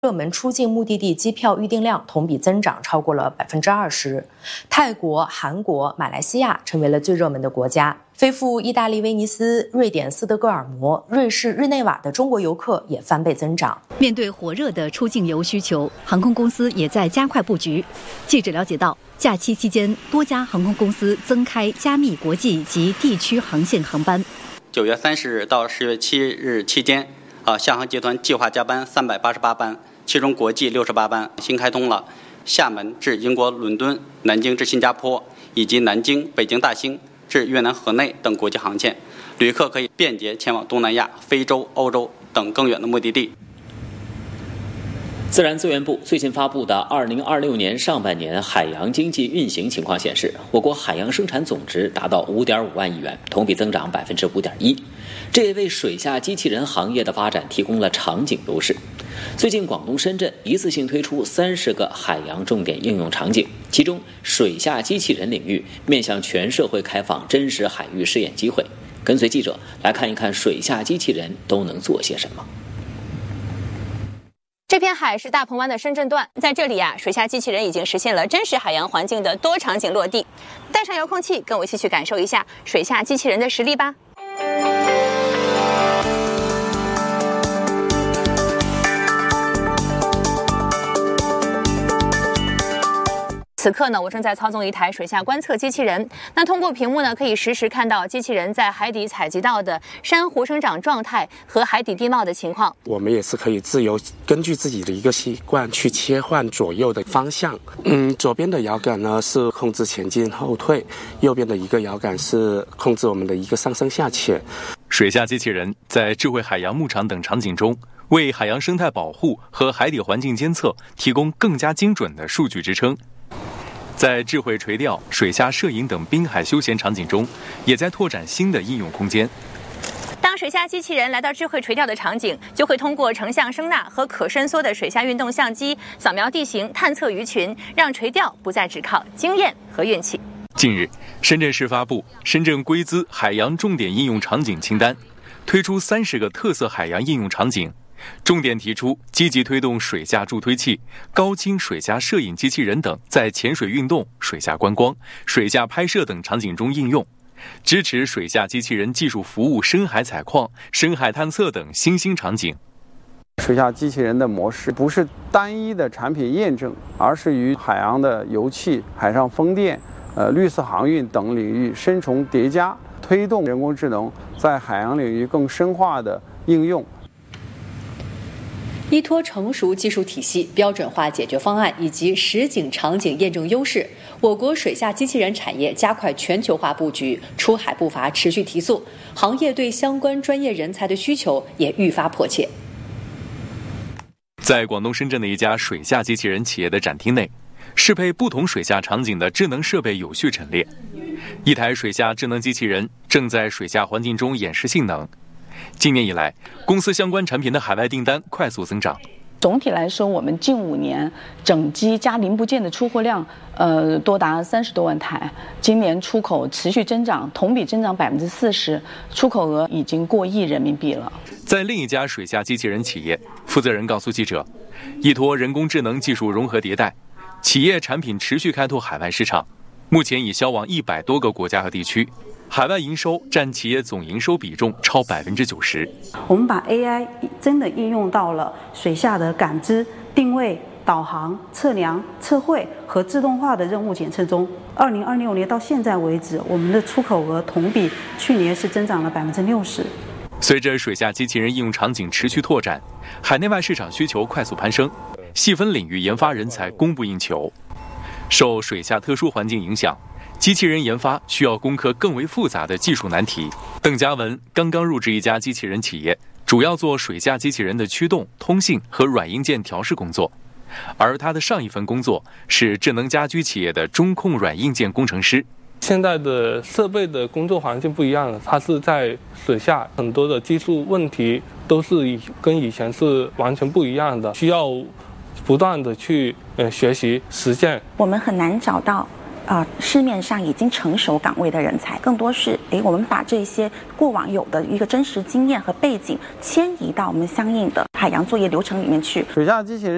热门出境目的地机票预订量同比增长超过了20%，泰国、韩国、马来西亚成为了最热门的国家。飞赴意大利威尼斯、瑞典斯德哥尔摩、瑞士日内瓦的中国游客也翻倍增长。 面对火热的出境游需求，航空公司也在加快布局。记者了解到，假期期间，多家航空公司增开加密国际及地区航线航班。 9月30日到10月7日期间，厦航集团计划加班388班。其中国际68班新开通了厦门至英国伦敦、南京至新加坡以及南京、北京大兴至越南河内等国际航线，旅客可以便捷前往东南亚、非洲、欧洲等更远的目的地。 自然资源部最近发布的2026年上半年海洋经济运行情况显示，我国海洋生产总值达到5.5万亿元，同比增长5.1%，这也为水下机器人行业的发展提供了场景优势。最近，广东深圳一次性推出30个海洋重点应用场景，其中水下机器人领域面向全社会开放真实海域试验机会。跟随记者来看一看水下机器人都能做些什么。 这片海是大鹏湾的深圳段，在这里水下机器人已经实现了真实海洋环境的多场景落地。带上遥控器，跟我一起去感受一下水下机器人的实力吧。此刻呢，我正在操纵一台水下观测机器人。那通过屏幕呢，可以实时看到机器人在海底采集到的珊瑚生长状态和海底地貌的情况。 我们也是可以自由根据自己的一个习惯去切换左右的方向。左边的摇杆呢是控制前进后退，右边的一个摇杆是控制我们的一个上升下潜。 水下机器人在智慧海洋牧场等场景中，为海洋生态保护和海底环境监测提供更加精准的数据支撑。在智慧垂钓、水下摄影等滨海休闲场景中，也在拓展新的应用空间。 当水下机器人来到智慧垂钓的场景，就会通过成像声呐和可伸缩的水下运动相机扫描地形、探测鱼群，让垂钓不再只靠经验和运气。 近日，深圳市发布《深圳硅资海洋重点应用场景清单》，推出30个特色海洋应用场景。重点提出积极推动水下助推器、高清水下摄影机器人等在潜水运动、水下观光、水下拍摄等场景中应用，支持水下机器人技术服务深海采矿、深海探测等新兴场景。 水下机器人的模式不是单一的产品验证，而是与海洋的油气、海上风电、绿色航运等领域深重叠加，推动人工智能在海洋领域更深化的应用。 依托成熟技术体系、标准化解决方案以及实景场景验证优势，我国水下机器人产业加快全球化布局，出海步伐持续提速，行业对相关专业人才的需求也愈发迫切。 在广东深圳的一家水下机器人企业的展厅内，适配不同水下场景的智能设备有序陈列，一台水下智能机器人正在水下环境中演示性能。今年以来，公司相关产品的海外订单快速增长。 总体来说，我们近5年整机加零部件的出货量，多达30多万台。今年出口持续增长，同比增长40%，出口额已经过亿人民币了。 在另一家水下机器人企业，负责人告诉记者，依托人工智能技术融合迭代，企业产品持续开拓海外市场，目前已销往100多个国家和地区。海外营收占企业总营收比重超90%。 我们把 AI 真的应用到了水下的感知、定位、导航、测量、测绘和自动化的任务检测中。2026年到现在为止，我们的出口额同比去年是增长了60%。 随着水下机器人应用场景持续拓展，海内外市场需求快速攀升，细分领域研发人才供不应求。受水下特殊环境影响，机器人研发需要攻克更为复杂的技术难题。邓嘉文刚刚入职一家机器人企业，主要做水下机器人的驱动、通信和软硬件调试工作。而他的上一份工作是智能家居企业的中控软硬件工程师。 现在的设备的工作环境不一样了，它是在水下，很多的技术问题都是跟以前是完全不一样的，需要不断的去学习实践。 我们很难找到市面上已经成熟岗位的人才，更多是我们把这些过往有的一个真实经验和背景迁移到我们相应的海洋作业流程里面去。 水下机器人